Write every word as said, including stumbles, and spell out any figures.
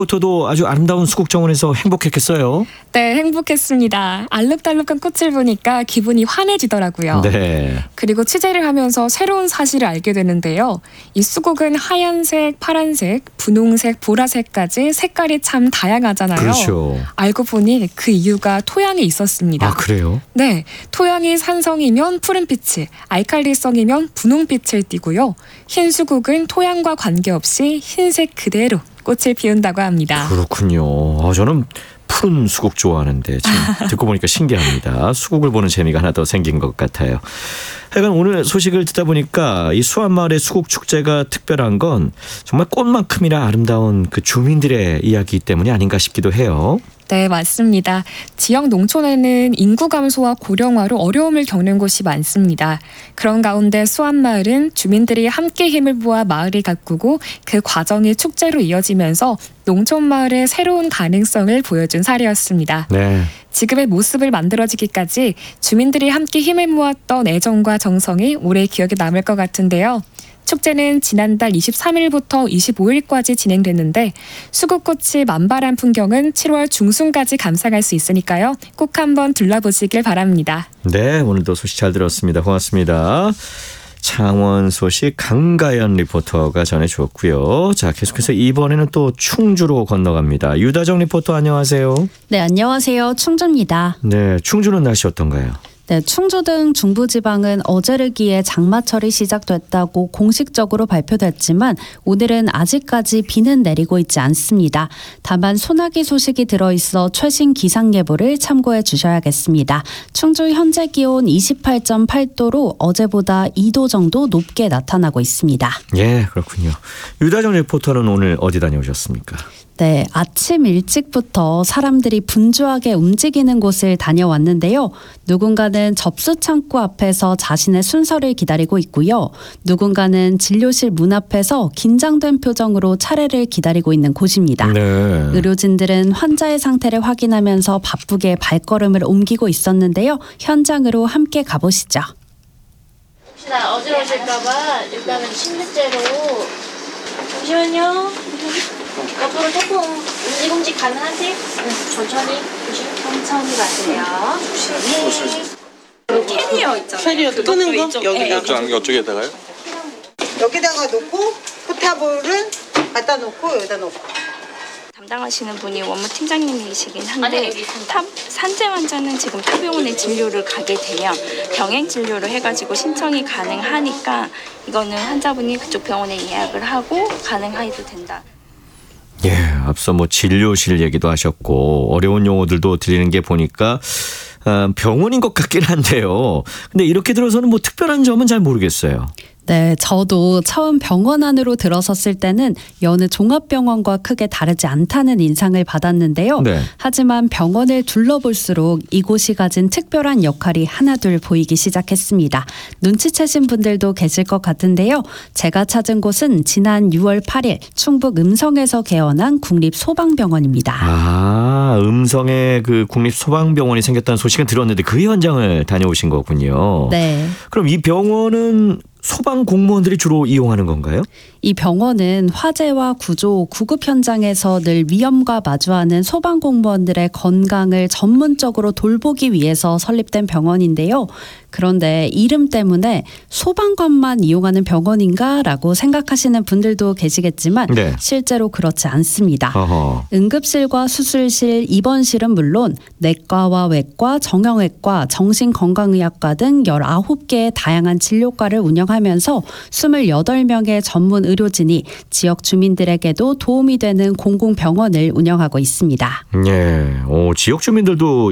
저도 아주 아름다운 수국 정원에서 행복했겠어요. 네, 행복했습니다. 알록달록한 꽃을 보니까 기분이 환해지더라고요. 네. 그리고 취재를 하면서 새로운 사실을 알게 되는데요. 이 수국은 하얀색, 파란색, 분홍색, 보라색까지 색깔이 참 다양하잖아요. 그렇죠. 알고 보니 그 이유가 토양에 있었습니다. 아, 그래요? 네, 토양이 산성이면 푸른빛을, 알칼리성이면 분홍빛을 띠고요. 흰 수국은 토양과 관계없이 흰색 그대로 꽃을 피운다고 합니다. 그렇군요. 아, 저는 푸른 수국 좋아하는데 지금 듣고 보니까 신기합니다. 수국을 보는 재미가 하나 더 생긴 것 같아요. 하여간 오늘 소식을 듣다 보니까 이 수안마을의 수국 축제가 특별한 건 정말 꽃만큼이나 아름다운 그 주민들의 이야기 때문이 아닌가 싶기도 해요. 네, 맞습니다. 지역 농촌에는 인구 감소와 고령화로 어려움을 겪는 곳이 많습니다. 그런 가운데 수안마을은 주민들이 함께 힘을 모아 마을을 가꾸고 그 과정이 축제로 이어지면서 농촌 마을의 새로운 가능성을 보여준 사례였습니다. 네. 지금의 모습을 만들어지기까지 주민들이 함께 힘을 모았던 애정과 정성이 오래 기억에 남을 것 같은데요. 축제는 지난달 이십삼일부터 이십오일까지 진행됐는데 수국꽃이 만발한 풍경은 칠월 중순까지 감상할 수 있으니까요. 꼭 한번 둘러보시길 바랍니다. 네, 오늘도 소식 잘 들었습니다. 고맙습니다. 창원 소식 강가연 리포터가 전해주었고요. 자, 계속해서 이번에는 또 충주로 건너갑니다. 유다정 리포터 안녕하세요. 네, 안녕하세요. 충주입니다. 네, 충주는 날씨 어떤가요? 네, 충주 등 중부지방은 어제르기에 장마철이 시작됐다고 공식적으로 발표됐지만 오늘은 아직까지 비는 내리고 있지 않습니다. 다만 소나기 소식이 들어있어 최신 기상예보를 참고해 주셔야겠습니다. 충주 현재 기온 이십팔 점 팔 도로 어제보다 이 도 정도 높게 나타나고 있습니다. 예, 그렇군요. 유다정 리포터는 오늘 어디 다녀오셨습니까? 네, 아침 일찍부터 사람들이 분주하게 움직이는 곳을 다녀왔는데요. 누군가는 접수 창구 앞에서 자신의 순서를 기다리고 있고요. 누군가는 진료실 문 앞에서 긴장된 표정으로 차례를 기다리고 있는 곳입니다. 네. 의료진들은 환자의 상태를 확인하면서 바쁘게 발걸음을 옮기고 있었는데요. 현장으로 함께 가보시죠. 혹시나 어지러우실까봐 일단은 침대째로 잠시만요. 옆으로 조금 움직움직 가능하세요? 네, 천천히 조심. 천천히 가세요. 조심히. 캐리어 있잖아요. 캐리어 뜨는 거? 여기다. 이쪽, 이쪽에다가요? 여기다가 놓고 포탑을 갖다 놓고 여기다 놓고. 담당하시는 분이 원무 팀장님이시긴 한데 탑, 산재 환자는 지금 타병원에 진료를 가게 되면 병행 진료를 해가지고 신청이 가능하니까 이거는 환자분이 그쪽 병원에 예약을 하고 가능해도 된다. 예, 앞서 뭐 진료실 얘기도 하셨고 어려운 용어들도 들리는 게 보니까 병원인 것 같긴 한데요. 근데 이렇게 들어서는 뭐 특별한 점은 잘 모르겠어요. 네, 저도 처음 병원 안으로 들어섰을 때는 여느 종합병원과 크게 다르지 않다는 인상을 받았는데요. 네. 하지만 병원을 둘러볼수록 이곳이 가진 특별한 역할이 하나둘 보이기 시작했습니다. 눈치채신 분들도 계실 것 같은데요. 제가 찾은 곳은 지난 유월 팔일 충북 음성에서 개원한 국립소방병원입니다. 아, 음성에 그 국립소방병원이 생겼다는 소식은 들었는데 그 현장을 다녀오신 거군요. 네. 그럼 이 병원은 소방 공무원들이 주로 이용하는 건가요? 이 병원은 화재와 구조, 구급 현장에서 늘 위험과 마주하는 소방 공무원들의 건강을 전문적으로 돌보기 위해서 설립된 병원인데요. 그런데 이름 때문에 소방관만 이용하는 병원인가라고 생각하시는 분들도 계시겠지만 네. 실제로 그렇지 않습니다. 어허. 응급실과 수술실, 입원실은 물론 내과와 외과, 정형외과, 정신건강의학과 등 열아홉 개의 다양한 진료과를 운영하면서 스물여덟 명의 전문 의료진이 지역 주민들에게도 도움이 되는 공공병원을 운영하고 있습니다. 예, 오, 지역 주민들도